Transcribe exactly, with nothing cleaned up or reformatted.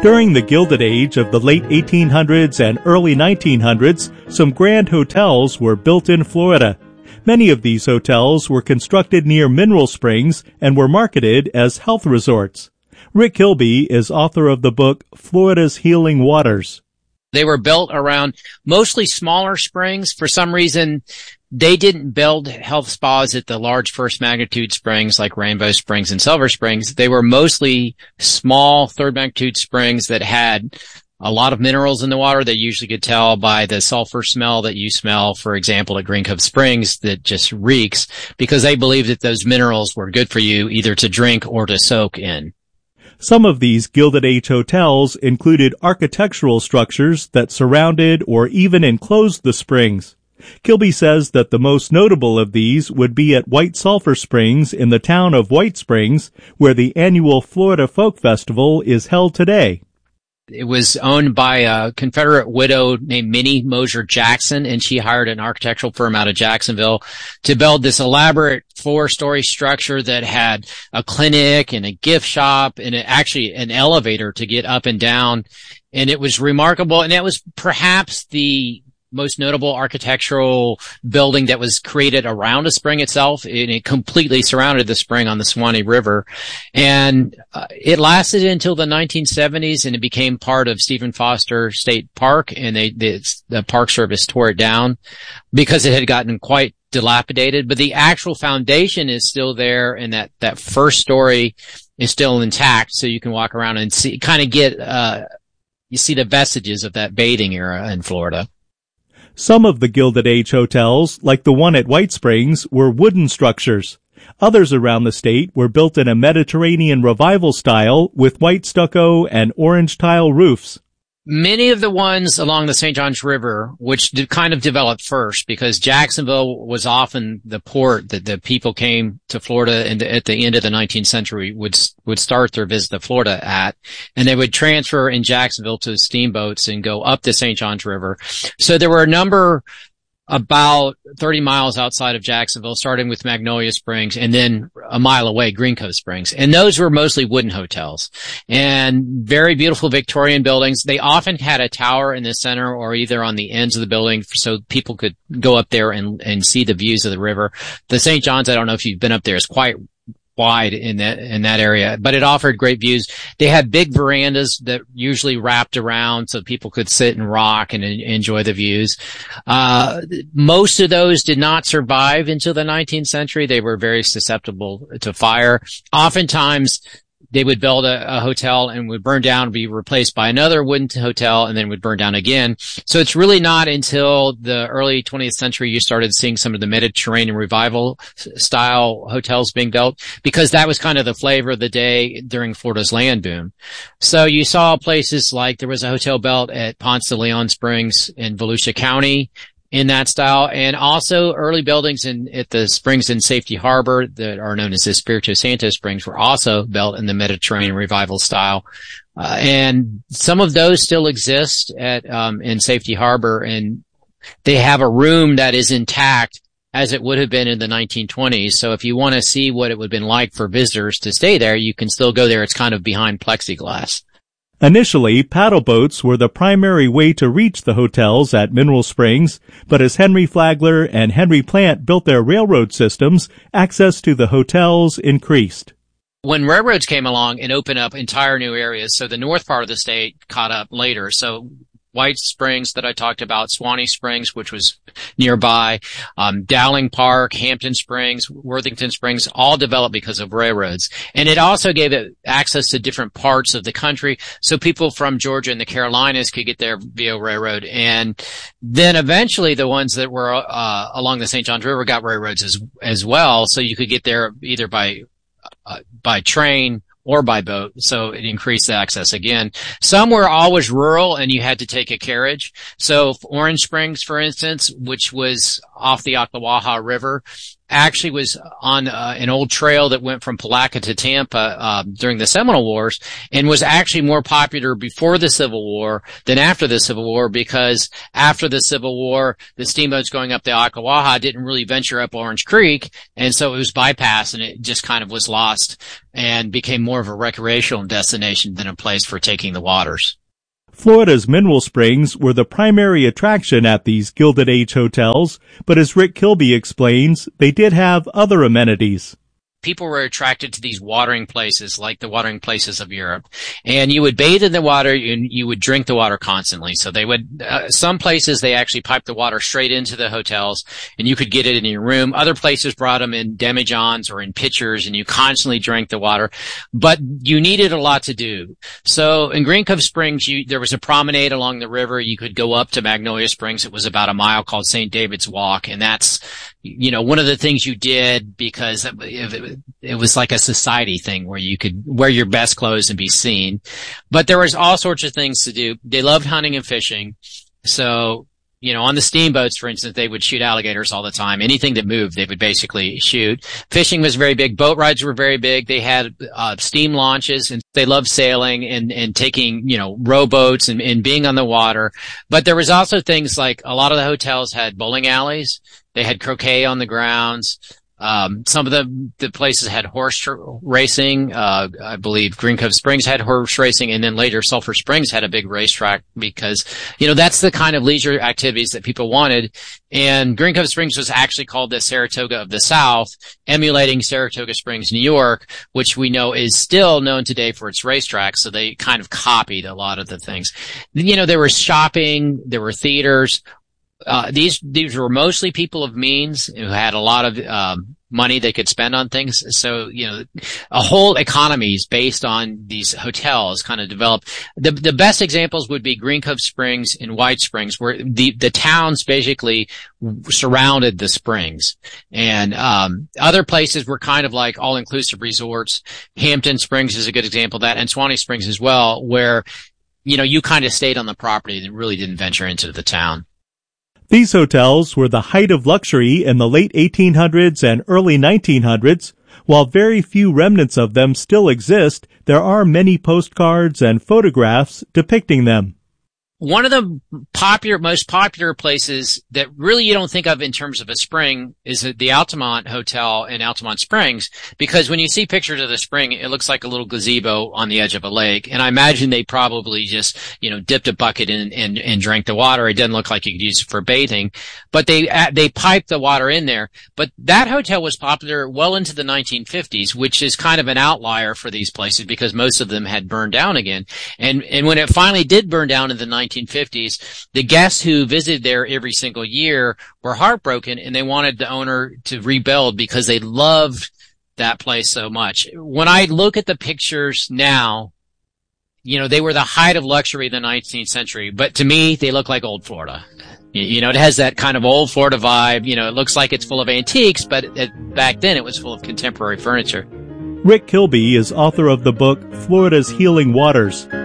During the Gilded Age of the late eighteen hundreds and early nineteen hundreds, some grand hotels were built in Florida. Many of these hotels were constructed near mineral springs and were marketed as health resorts. Rick Kilby is author of the book Florida's Healing Waters. They were built around mostly smaller springs. For some reason, they didn't build health spas at the large first magnitude springs like Rainbow Springs and Silver Springs. They were mostly small third magnitude springs that had a lot of minerals in the water that you usually could tell by the sulfur smell that you smell, for example, at Green Cove Springs that just reeks, because they believed that those minerals were good for you either to drink or to soak in. Some of these Gilded Age hotels included architectural structures that surrounded or even enclosed the springs. Kilby says that the most notable of these would be at White Sulphur Springs in the town of White Springs, where the annual Florida Folk Festival is held today. It was owned by a Confederate widow named Minnie Mosier Jackson, and she hired an architectural firm out of Jacksonville to build this elaborate four-story structure that had a clinic and a gift shop and actually an elevator to get up and down. And it was remarkable, and that was perhaps the most notable architectural building that was created around a spring itself, and it completely surrounded the spring on the Suwannee River. And uh, it lasted until the nineteen seventies, and it became part of Stephen Foster State Park, and they, they the Park Service tore it down because it had gotten quite dilapidated. But the actual foundation is still there, and that, that first story is still intact, so you can walk around and see, kind of get, uh, you see the vestiges of that bathing era in Florida. Some of the Gilded Age hotels, like the one at White Springs, were wooden structures. Others around the state were built in a Mediterranean revival style with white stucco and orange tile roofs. Many of the ones along the Saint Johns River, which did kind of developed first, because Jacksonville was often the port that the people came to Florida and at the end of the nineteenth century would would start their visit to Florida at, and they would transfer in Jacksonville to steamboats and go up the Saint Johns River. So there were a number about thirty miles outside of Jacksonville, starting with Magnolia Springs, and then a mile away, Green Cove Springs. And those were mostly wooden hotels and very beautiful Victorian buildings. They often had a tower in the center or either on the ends of the building so people could go up there and, and see the views of the river. The Saint Johns, I don't know if you've been up there, is quite wide in that in that area, but it offered great views. They had big verandas that usually wrapped around so people could sit and rock and enjoy the views. Uh most of those did not survive until the nineteenth century. They were very susceptible to fire. Oftentimes they would build a, a hotel and would burn down and be replaced by another wooden hotel and then would burn down again. So it's really not until the early twentieth century you started seeing some of the Mediterranean revival style hotels being built, because that was kind of the flavor of the day during Florida's land boom. So you saw places like there was a hotel built at Ponce de Leon Springs in Volusia County in that style, and also early buildings in at the springs in Safety Harbor that are known as the Espiritu Santo Springs were also built in the Mediterranean revival style. Uh, and some of those still exist at um in Safety Harbor, and they have a room that is intact as it would have been in the nineteen twenties. So if you want to see what it would have been like for visitors to stay there, you can still go there. It's kind of behind plexiglass. Initially, paddle boats were the primary way to reach the hotels at Mineral Springs, but as Henry Flagler and Henry Plant built their railroad systems, access to the hotels increased. When railroads came along and opened up entire new areas, so the north part of the state caught up later. So White Springs that I talked about, Suwannee Springs, which was nearby, um, Dowling Park, Hampton Springs, Worthington Springs, all developed because of railroads. And it also gave it access to different parts of the country, so people from Georgia and the Carolinas could get there via railroad. And then eventually the ones that were uh, along the Saint Johns River got railroads as as well, so you could get there either by uh, by train or by boat, so it increased the access again. Some were always rural and you had to take a carriage. So Orange Springs, for instance, which was off the Ocklawaha River, actually was on uh, an old trail that went from Palatka to Tampa uh, during the Seminole Wars, and was actually more popular before the Civil War than after the Civil War, because after the Civil War, the steamboats going up the Ocklawaha didn't really venture up Orange Creek, and so it was bypassed, and it just kind of was lost and became more of a recreational destination than a place for taking the waters. Florida's mineral springs were the primary attraction at these Gilded Age hotels, but as Rick Kilby explains, they did have other amenities. People were attracted to these watering places, like the watering places of Europe. And you would bathe in the water and you would drink the water constantly. So they would, uh, some places they actually piped the water straight into the hotels and you could get it in your room. Other places brought them in demijohns or in pitchers and you constantly drank the water. But you needed a lot to do. So in Green Cove Springs, you, there was a promenade along the river. You could go up to Magnolia Springs. It was about a mile, called Saint David's Walk. And that's, you know, one of the things you did because it, it was like a society thing where you could wear your best clothes and be seen. But there was all sorts of things to do. They loved hunting and fishing. So, you know, on the steamboats, for instance, they would shoot alligators all the time. Anything that moved, they would basically shoot. Fishing was very big. Boat rides were very big. They had uh, steam launches, and they loved sailing and, and taking, you know, rowboats and, and being on the water. But there was also things like a lot of the hotels had bowling alleys. They had croquet on the grounds. Um, some of the, the places had horse tr- racing. Uh, I believe Green Cove Springs had horse racing, and then later Sulphur Springs had a big racetrack because, you know, that's the kind of leisure activities that people wanted. And Green Cove Springs was actually called the Saratoga of the South, emulating Saratoga Springs, New York, which we know is still known today for its racetrack. So they kind of copied a lot of the things. You know, there was shopping, there were theaters. Uh, these, these were mostly people of means who had a lot of, um, money they could spend on things. So, you know, a whole economies based on these hotels kind of developed. The, the best examples would be Green Cove Springs and White Springs, where the, the towns basically surrounded the springs. And, um, other places were kind of like all-inclusive resorts. Hampton Springs is a good example of that, and Swanee Springs as well, where, you know, you kind of stayed on the property and really didn't venture into the town. These hotels were the height of luxury in the late eighteen hundreds and early nineteen hundreds. While very few remnants of them still exist, there are many postcards and photographs depicting them. One of the popular, most popular places that really you don't think of in terms of a spring is the Altamont Hotel in Altamont Springs, because when you see pictures of the spring, it looks like a little gazebo on the edge of a lake. And I imagine they probably just, you know, dipped a bucket in and, and drank the water. It doesn't look like you could use it for bathing, but they, they piped the water in there. But that hotel was popular well into the nineteen fifties, which is kind of an outlier for these places because most of them had burned down again. And, and when it finally did burn down in the nineteen fifties, the guests who visited there every single year were heartbroken, and they wanted the owner to rebuild because they loved that place so much. When I look at the pictures now, you know, they were the height of luxury in the nineteenth century, but to me, they look like old Florida. You know, it has that kind of old Florida vibe. You know, it looks like it's full of antiques, but it, back then it was full of contemporary furniture. Rick Kilby is author of the book Florida's Healing Waters.